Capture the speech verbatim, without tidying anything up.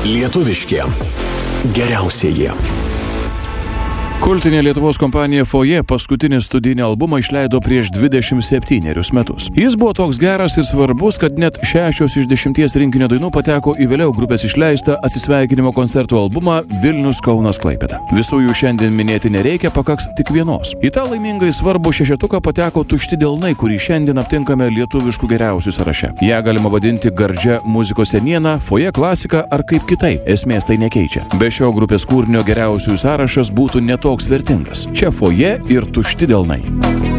Lietuviški geriausieji. Kultinė Lietuvos kompanija Foje paskutinį studijinį albumą išleido prieš dvidešimt septynerius metus. Jis buvo toks geras ir svarbus, kad net šešios iš dešimties rinkinio dainų pateko į vėliau grupės išleistą atsisveikinimo koncertų albumą Vilnius Kaunas Klaipėda. Visų jų šiandien minėti nereikia, pakaks tik vienos. Į tą laimingai svarbų šešetuką pateko Tušti delnai, kurį šiandien aptinkame lietuviškų geriausių sąraše. Ją galima vadinti gardžia muzikos seniena, Foje klasika ar kaip kitaip. Esmės tai nekeičia. Be šio grupės kūrinio geriausių sąrašas būtų netoks vertingas. Čia Foje ir Tušti delnai.